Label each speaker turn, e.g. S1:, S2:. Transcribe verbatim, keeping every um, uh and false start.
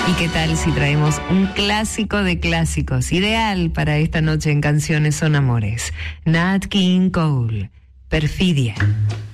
S1: ¿Y qué tal si traemos un clásico de clásicos, ideal para esta noche en Canciones son Amores? Nat King Cole, Perfidia.